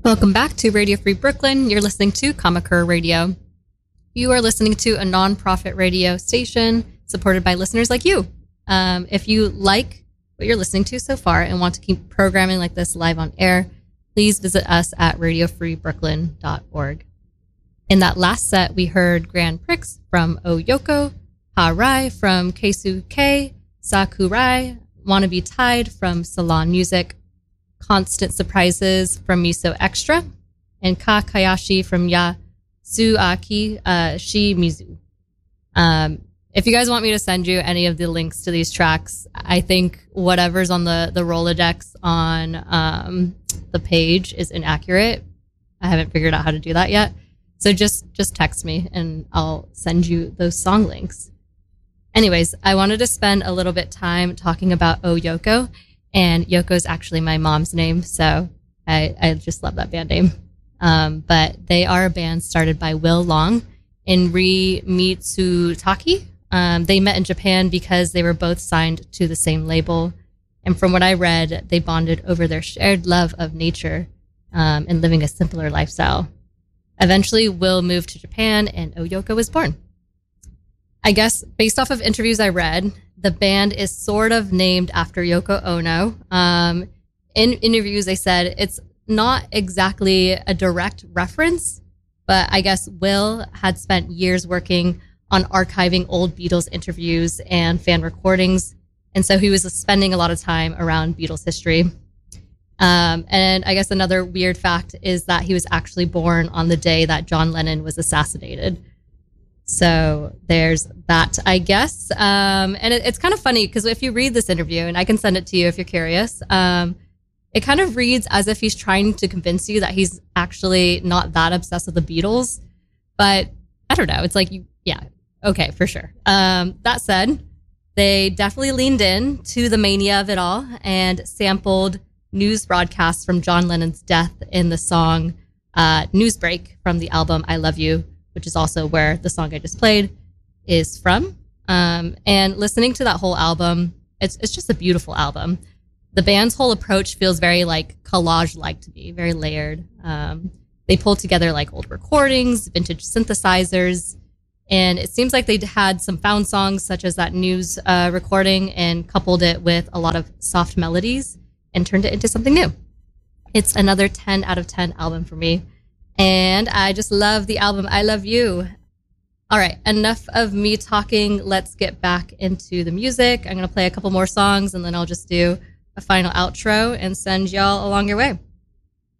Welcome back to Radio Free Brooklyn. You're listening to Kamakura Radio. You are listening to a nonprofit radio station supported by listeners like you. If you like what you're listening to so far and want to keep programming like this live on air, please visit us at radiofreebrooklyn.org. In that last set, we heard Grand Prix from Oyoko, Harai from Keisuke, Sakurai, Wanna Be Tied from Salon Music, Constant Surprises from Miso Extra, and Kakayashi from Yasuaki Shimizu. If you guys want me to send you any of the links to these tracks, I think whatever's on the Rolodex on the page is inaccurate. I haven't figured out how to do that yet. So just text me and I'll send you those song links. Anyways, I wanted to spend a little bit time talking about Oyoko. And Yoko is actually my mom's name, so I just love that band name. But they are a band started by Will Long and Ri Mitsutaki. They met in Japan because they were both signed to the same label. And from what I read, they bonded over their shared love of nature and living a simpler lifestyle. Eventually, Will moved to Japan and Oyoko was born. I guess based off of interviews I read, the band is sort of named after Yoko Ono. In interviews, they said it's not exactly a direct reference, but I guess Will had spent years working on archiving old Beatles interviews and fan recordings. And so he was spending a lot of time around Beatles history. And I guess another weird fact is that he was actually born on the day that John Lennon was assassinated. So there's that, I guess. And it's kind of funny because if you read this interview, and I can send it to you if you're curious, it kind of reads as if he's trying to convince you that he's actually not that obsessed with the Beatles. But I don't know. It's like, yeah, okay, for sure. That said, they definitely leaned in to the mania of it all and sampled news broadcasts from John Lennon's death in the song Newsbreak from the album I Love You, which is also where the song I just played is from. And listening to that whole album, it's just a beautiful album. The band's whole approach feels very like collage-like to me, very layered. They pulled together like old recordings, vintage synthesizers, and it seems like they had some found songs such as that news recording and coupled it with a lot of soft melodies and turned it into something new. It's another 10 out of 10 album for me. And I just love the album I Love You. All right, enough of me talking. Let's get back into the music. I'm going to play a couple more songs and then I'll just do a final outro and send y'all along your way.